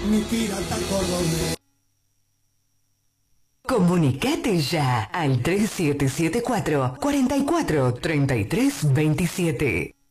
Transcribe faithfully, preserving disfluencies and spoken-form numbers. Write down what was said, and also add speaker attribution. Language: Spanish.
Speaker 1: mi pirata cordonero.
Speaker 2: Comunicate ya al tres siete siete cuatro, cuatro cuatro, tres tres dos siete.